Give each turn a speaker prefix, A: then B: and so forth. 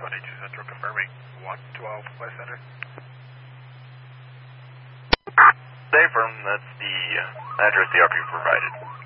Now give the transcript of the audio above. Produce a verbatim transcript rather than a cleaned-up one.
A: one eight two Central confirming one twelve West Center.
B: Stay firm, that's the address the operator provided.